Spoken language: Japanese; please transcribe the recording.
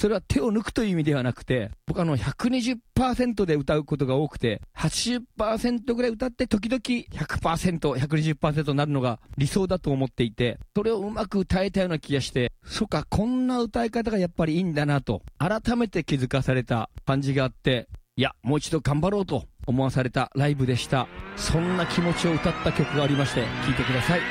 それは手を抜くという意味ではなくて、僕は120% で歌うことが多くて、80% ぐらい歌って時々 100%、120% になるのが理想だと思っていて、それをうまく歌えたような気がして、そうか、こんな歌い方がやっぱりいいんだなと、改めて気づかされた感じがあって、いや、もう一度頑張ろうと思わされたライブでした。そんな気持ちを歌った曲がありまして、聴いてください。